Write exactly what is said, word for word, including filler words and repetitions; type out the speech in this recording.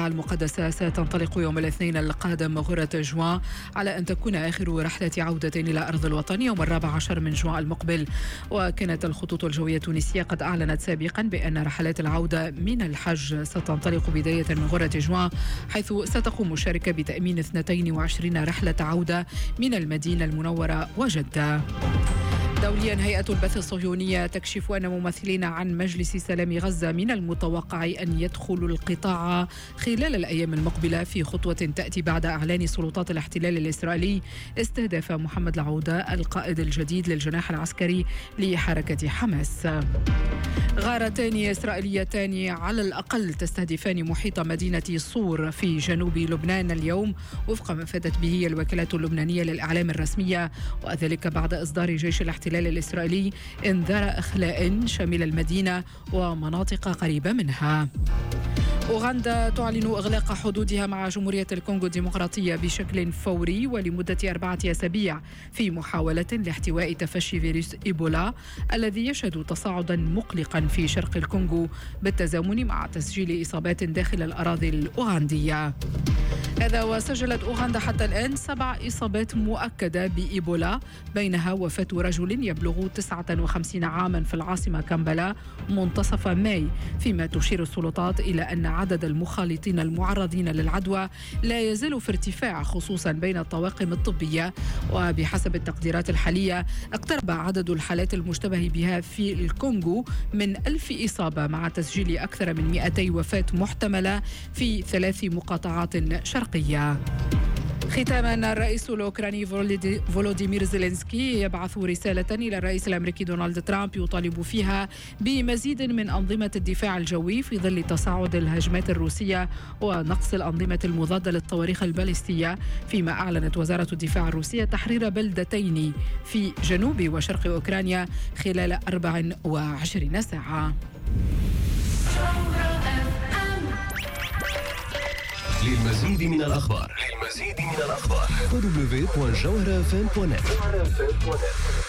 المقدسة ستنطلق يوم الاثنين القادم غرة جوان، على أن تكون آخر رحلة عودة إلى أرض الوطن يوم الرابع عشر من جوان المقبل. وكانت الخطوط الجوية التونسية قد أعلنت سابقا بأن رحلات العودة من الحج ستنطلق بداية من غرة جوان، حيث ستقوم الشركة بتأمين اثنتين وعشرين رحلة عودة من المدينة المنورة وجدة. دوليا، هيئة البث الصهيونية تكشف أن ممثلين عن مجلس سلام غزة من المتوقع أن يدخلوا القطاع خلال الأيام المقبلة في خطوة تأتي بعد إعلان سلطات الاحتلال الإسرائيلي استهداف محمد العودة القائد الجديد للجناح العسكري لحركة حماس. غارتان إسرائيليتان على الأقل تستهدفان محيط مدينة صور في جنوب لبنان اليوم، وفق ما فادت به الوكالة اللبنانية للإعلام الرسمية، وذلك بعد إصدار جيش الاحتلال الإسرائيلي انذار إخلاء شامل المدينة ومناطق قريبة منها. أوغندا تعلن إغلاق حدودها مع جمهورية الكونغو الديمقراطية بشكل فوري ولمدة أربعة أسابيع في محاولة لاحتواء تفشي فيروس إيبولا الذي يشهد تصاعدا مقلقا في شرق الكونغو بالتزامن مع تسجيل إصابات داخل الأراضي الأوغندية. هذا وسجلت أوغندا حتى الآن سبع إصابات مؤكدة بإيبولا، بينها وفاة رجل يبلغ تسعة وخمسين عاما في العاصمة كامبالا منتصف ماي، فيما تشير السلطات إلى أن عدد المخالطين المعرضين للعدوى لا يزال في ارتفاع، خصوصا بين الطواقم الطبية. وبحسب التقديرات الحالية اقترب عدد الحالات المشتبه بها في الكونغو من ألف إصابة، مع تسجيل أكثر من مئتي وفاة محتملة في ثلاث مقاطعات شرقية. ختاما، الرئيس الأوكراني فولوديمير زيلينسكي يبعث رسالة إلى الرئيس الأمريكي دونالد ترامب يطالب فيها بمزيد من أنظمة الدفاع الجوي في ظل تصاعد الهجمات الروسية ونقص الأنظمة المضادة للصواريخ البالستية، فيما أعلنت وزارة الدفاع الروسية تحرير بلدتين في جنوب وشرق أوكرانيا خلال أربع وعشرين ساعة. للمزيد من الأخبار للمزيد من الأخبار دبليو دبليو دبليو دوت جوهرة إف إم دوت نت.